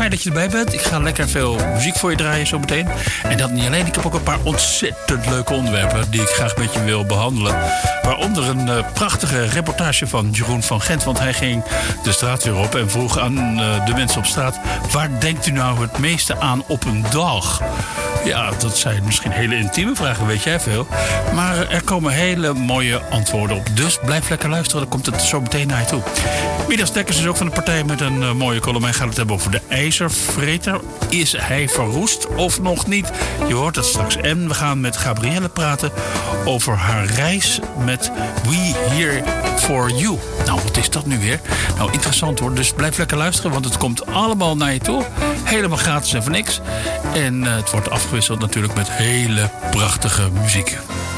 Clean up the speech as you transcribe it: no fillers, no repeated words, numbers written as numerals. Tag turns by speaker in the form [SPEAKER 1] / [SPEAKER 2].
[SPEAKER 1] fijn dat je erbij bent. Ik ga lekker veel muziek voor je draaien zo meteen. En dat niet alleen. Ik heb ook een paar ontzettend leuke onderwerpen die ik graag met je wil behandelen. Waaronder een prachtige reportage van Jeroen van Gent. Want hij ging de straat weer op en vroeg aan de mensen op straat: waar denkt u nou het meeste aan op een dag? Ja, dat zijn misschien hele intieme vragen, weet jij veel. Maar er komen hele mooie antwoorden op. Dus blijf lekker luisteren, dan komt het zo meteen naar je toe. Midas Dekkers is ook van de partij met een mooie column. Hij gaat het hebben over de ijzervreter. Is hij verroest of nog niet? Je hoort het straks. En we gaan met Gabrielle praten over haar reis met We Here For You. Nou, wat is dat nu weer? Nou, interessant hoor. Dus blijf lekker luisteren, want het komt allemaal naar je toe. Helemaal gratis en voor niks. En het wordt afgewisseld natuurlijk met hele prachtige muziek.